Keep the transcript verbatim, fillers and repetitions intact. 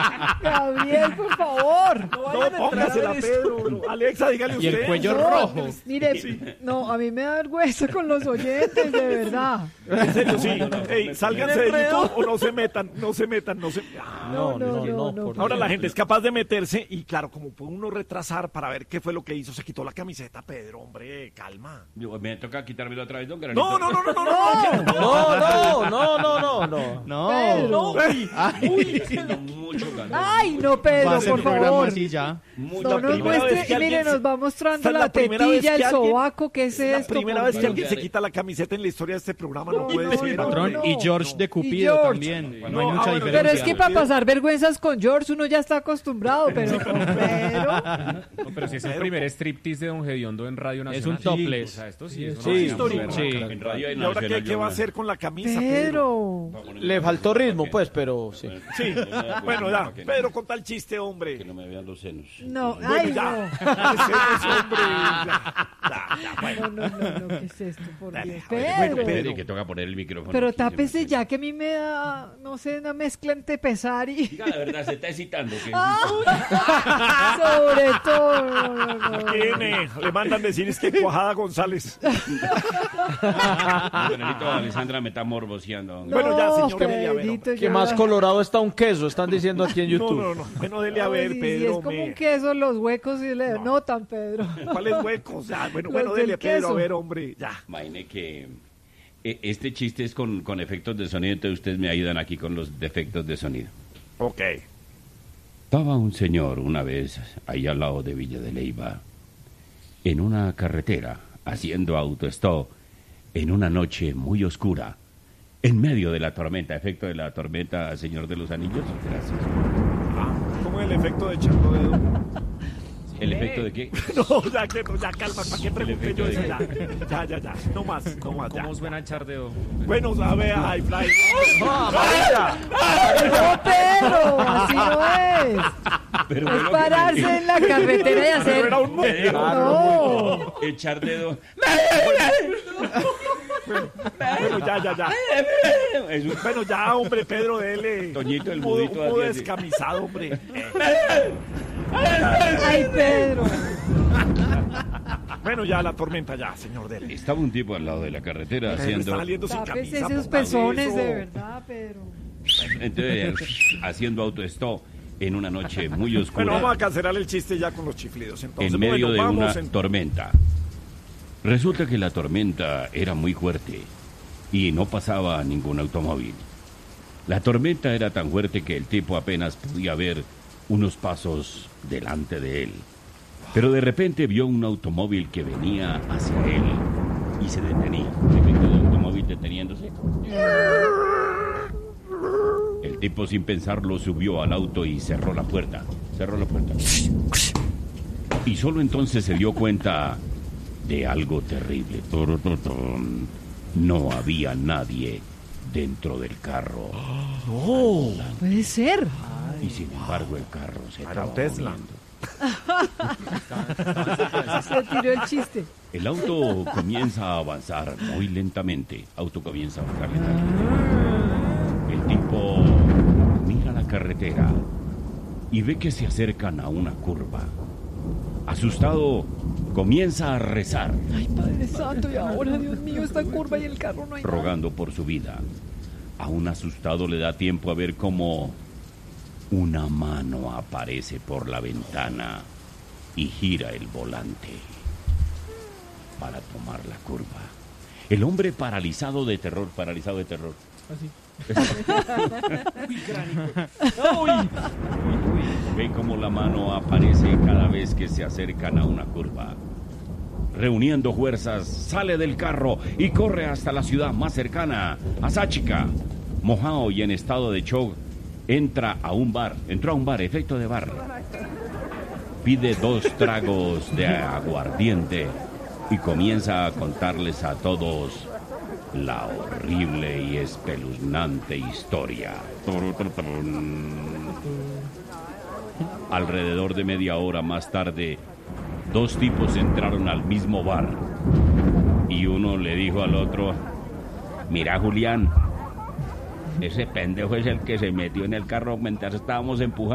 Gabriel, por favor. No, no póngasela, Pedro. No. Alexa, dígale y usted. Y el cuello no, rojo. Mire, sí. no, a mí me da vergüenza con los oyentes, de verdad. En serio, sí. Ey, sálganse de YouTube o no se metan, no se metan, no se... Ah, no, no, no, no, no, no. Ahora la gente es capaz de meterse y claro, como puede uno retrasar para ver qué fue lo que hizo, se quitó la camiseta, Pedro, hombre, calma. Yo, me toca quitármelo otra vez, don Granito. No, no, no, no, no, no, no, no, no, no, no, no. Pedro. Uy, uy, mucho Ay, no, Pedro, por favor. Así ya. No nos muestre, y mire, nos va mostrando la, la tetilla, el sobaco, ¿qué es esto? La primera vez que alguien se quita la camiseta en la historia de este programa, no, no puede no, ser. No, patrón, no, y George no. de Cupido George. también. No, no hay mucha ah, bueno, diferencia. Pero es que para pasar vergüenzas con George uno ya está acostumbrado, pero con Pedro. No, pero si es el primer striptease de Don Gediondo en Radio Nacional. Es un topless. O sea, esto sí, es sí, histórico. sí. En Radio ¿Y ahora qué, qué va a hacer con la camisa, Pedro? Pedro? Le faltó ritmo, pues, pero sí. Sí, bueno, ya. Pedro, con tal chiste, hombre. Que no me vean los senos. No, bueno, ay, ya. no. ¿Qué es eso, hombre? Ya, ya, ya, bueno. No, no, no, no, ¿qué es esto? Por Dale, Dios. a ver, Pedro. bueno, Pedro, que toca poner el micrófono. Pero aquí, tápese se me- ya, que a mí me da, no sé, una mezcla entre pesar y... Diga la verdad, se está excitando. ¿Qué? Sobre todo, no, no, no. ¿Quién, eh? Le mandan decir es que Cuajada González. Benedito, Alessandra me está morboseando. No, Bueno, ya, señor, dele a ver, Pedrito, Que ya. más colorado está un queso, están diciendo aquí en No, YouTube. no, no. Bueno, dele a ver, Ay, Pedro. si es como me- un queso, los huecos y le notan, Pedro. ¿Cuáles huecos? Ya, bueno, Los bueno, del dele, Pedro, queso. a ver, hombre, ya. Imagine que eh, este chiste es con, con efectos de sonido, entonces ustedes me ayudan aquí con los defectos de sonido. Ok. Estaba un señor una vez ahí al lado de Villa de Leyva, en una carretera, haciendo autostop, en una noche muy oscura, en medio de la tormenta. Efecto de la tormenta, Señor de los Anillos. Gracias. Ah, ¿cómo es el efecto de echando dedo? ¿El efecto de qué? No, ya, que no, ya, calma, ¿para qué pregunté yo eso? de- Ya, ya, ya, ya, no más, no más, ya. ¿Cómo suena echar dedo? Bueno, sabe, High Fly. No, Pedro, así no es. Pero fue Es lo que pararse me- en la carretera y hacer... Era un Eh, No. Echar dedo. Bueno, ya, ya, ya. Es un Bueno, ya, hombre, Pedro, dele. Toñito, el Un poco- mudito Un poco así, así. descamisado, hombre. Ay, Pedro. Bueno, ya, la tormenta, ya, señor, dele. Estaba un tipo al lado de la carretera Pedro, haciendo... está saliendo sin Tápese camisa. esos póngale pezones, eso. de verdad, Pedro. Entonces, haciendo autostop en una noche muy oscura, Bueno, vamos a cancelar el chiste ya con los chiflidos. Entonces, en medio bueno, de vamos una en- tormenta. Resulta que la tormenta era muy fuerte y no pasaba ningún automóvil. La tormenta era tan fuerte que el tipo apenas podía ver unos pasos delante de él. Pero de repente vio un automóvil que venía hacia él y se detenía. El efecto del automóvil deteniéndose. El tipo, sin pensarlo, subió al auto y cerró la puerta. Cerró la puerta. Y solo entonces se dio cuenta de algo terrible. Turututun. No había nadie dentro del carro. No, puede ser. Y sin embargo el carro se Era estaba un Tesla. moviendo. Se tiró el chiste. El auto comienza a avanzar muy lentamente. Auto comienza a avanzar lentamente. El tipo mira la carretera y ve que se acercan a una curva. Asustado, comienza a rezar, Ay, Padre Santo, y ahora, Dios mío, esta curva y el carro no hay nada. rogando por su vida. Aún asustado le da tiempo a ver cómo una mano aparece por la ventana y gira el volante para tomar la curva. El hombre paralizado de terror, paralizado de terror. Ve cómo la mano aparece cada vez que se acercan a una curva. Reuniendo fuerzas, sale del carro y corre hasta la ciudad más cercana, a Sáchica. Mojado y en estado de shock, entra a un bar, entró a un bar, efecto de bar. Pide dos tragos de aguardiente y comienza a contarles a todos la horrible y espeluznante historia. Alrededor de media hora más tarde, dos tipos entraron al mismo bar y uno le dijo al otro: mira, Julián, ese pendejo es el que se metió en el carro mientras estábamos empujando.